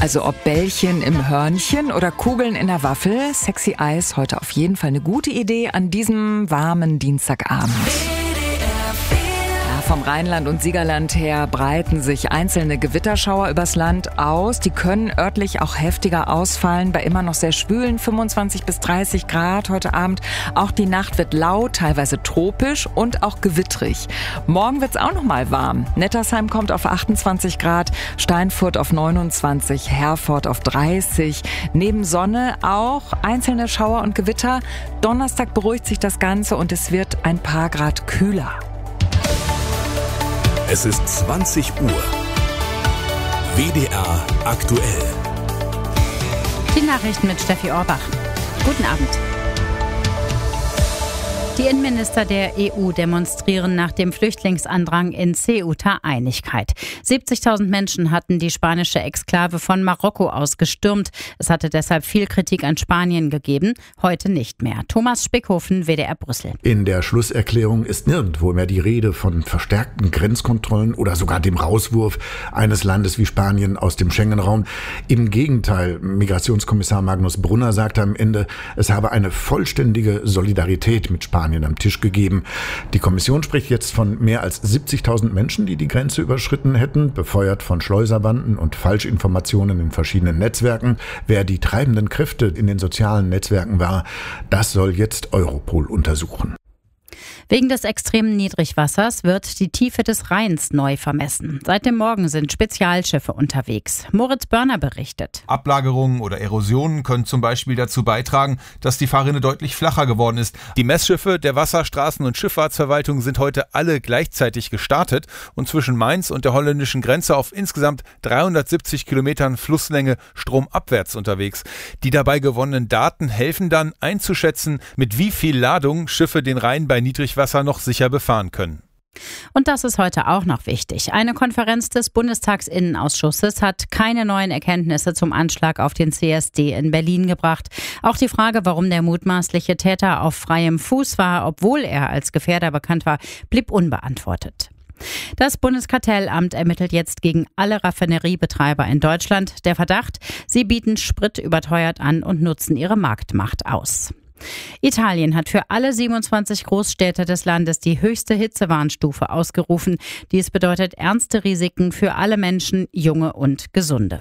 Also ob Bällchen im Hörnchen oder Kugeln in der Waffel, Sexy Eis heute auf jeden Fall eine gute Idee an diesem warmen Dienstagabend. Vom Rheinland und Siegerland her breiten sich einzelne Gewitterschauer übers Land aus. Die können örtlich auch heftiger ausfallen, bei immer noch sehr schwülen 25 bis 30 Grad heute Abend. Auch die Nacht wird laut, teilweise tropisch und auch gewittrig. Morgen wird's auch noch mal warm. Nettersheim kommt auf 28 Grad, Steinfurt auf 29, Herford auf 30. Neben Sonne auch einzelne Schauer und Gewitter. Donnerstag beruhigt sich das Ganze und es wird ein paar Grad kühler. Es ist 20 Uhr. WDR aktuell. Die Nachrichten mit Steffi Orbach. Guten Abend. Die Innenminister der EU demonstrieren nach dem Flüchtlingsandrang in Ceuta Einigkeit. 70.000 Menschen hatten die spanische Exklave von Marokko aus gestürmt. Es hatte deshalb viel Kritik an Spanien gegeben, heute nicht mehr. Thomas Spickhofen, WDR Brüssel. In der Schlusserklärung ist nirgendwo mehr die Rede von verstärkten Grenzkontrollen oder sogar dem Rauswurf eines Landes wie Spanien aus dem Schengen-Raum. Im Gegenteil, Migrationskommissar Magnus Brunner sagte am Ende, es habe eine vollständige Solidarität mit Spanien am Tisch gegeben. Die Kommission spricht jetzt von mehr als 70.000 Menschen, die die Grenze überschritten hätten, befeuert von Schleuserbanden und Falschinformationen in verschiedenen Netzwerken. Wer die treibenden Kräfte in den sozialen Netzwerken war, das soll jetzt Europol untersuchen. Wegen des extremen Niedrigwassers wird die Tiefe des Rheins neu vermessen. Seit dem Morgen sind Spezialschiffe unterwegs. Moritz Börner berichtet. Ablagerungen oder Erosionen können zum Beispiel dazu beitragen, dass die Fahrrinne deutlich flacher geworden ist. Die Messschiffe der Wasser-, Straßen- und Schifffahrtsverwaltung sind heute alle gleichzeitig gestartet und zwischen Mainz und der holländischen Grenze auf insgesamt 370 Kilometern Flusslänge stromabwärts unterwegs. Die dabei gewonnenen Daten helfen dann einzuschätzen, mit wie viel Ladung Schiffe den Rhein bei Niedrigwasser noch sicher befahren können. Und das ist heute auch noch wichtig. Eine Konferenz des Bundestagsinnenausschusses hat keine neuen Erkenntnisse zum Anschlag auf den CSD in Berlin gebracht. Auch die Frage, warum der mutmaßliche Täter auf freiem Fuß war, obwohl er als Gefährder bekannt war, blieb unbeantwortet. Das Bundeskartellamt ermittelt jetzt gegen alle Raffineriebetreiber in Deutschland. Der Verdacht, sie bieten Sprit überteuert an und nutzen ihre Marktmacht aus. Italien hat für alle 27 Großstädte des Landes die höchste Hitzewarnstufe ausgerufen. Dies bedeutet ernste Risiken für alle Menschen, junge und gesunde.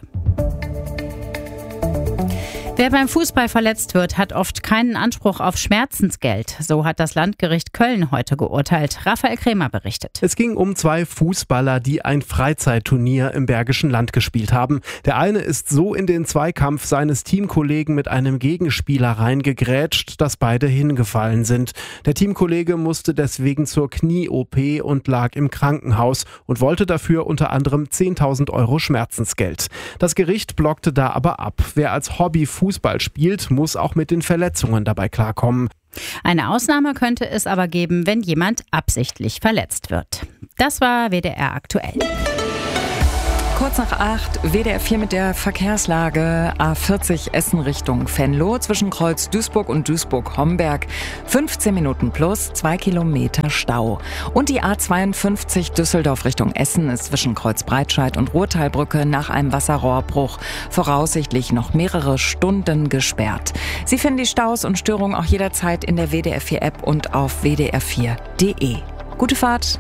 Wer beim Fußball verletzt wird, hat oft keinen Anspruch auf Schmerzensgeld. So hat das Landgericht Köln heute geurteilt. Raphael Krämer berichtet. Es ging um 2 Fußballer, die ein Freizeitturnier im Bergischen Land gespielt haben. Der eine ist so in den Zweikampf seines Teamkollegen mit einem Gegenspieler reingegrätscht, dass beide hingefallen sind. Der Teamkollege musste deswegen zur Knie-OP und lag im Krankenhaus und wollte dafür unter anderem 10.000 Euro Schmerzensgeld. Das Gericht blockte da aber ab. Wer als Hobby Fußball spielt, muss auch mit den Verletzungen dabei klarkommen. Eine Ausnahme könnte es aber geben, wenn jemand absichtlich verletzt wird. Das war WDR aktuell. Kurz nach 8, WDR 4 mit der Verkehrslage. A40 Essen Richtung Venlo zwischen Kreuz Duisburg und Duisburg-Homberg. 15 Minuten plus 2 Kilometer Stau. Und die A52 Düsseldorf Richtung Essen ist zwischen Kreuz Breitscheid und Ruhrtalbrücke nach einem Wasserrohrbruch voraussichtlich noch mehrere Stunden gesperrt. Sie finden die Staus und Störungen auch jederzeit in der WDR 4 App und auf wdr4.de. Gute Fahrt!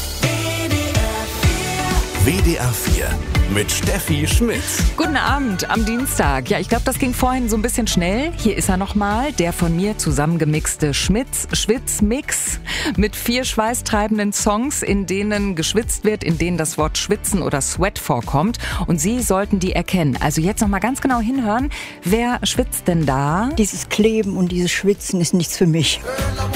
WDR 4 mit Steffi Schmitz. Guten Abend am Dienstag. Ja, ich glaube, das ging vorhin so ein bisschen schnell. Hier ist er nochmal, der von mir zusammengemixte Schwitz-Mix mit 4 schweißtreibenden Songs, in denen geschwitzt wird, in denen das Wort Schwitzen oder Sweat vorkommt. Und Sie sollten die erkennen. Also jetzt nochmal ganz genau hinhören. Wer schwitzt denn da? Dieses Kleben und dieses Schwitzen ist nichts für mich.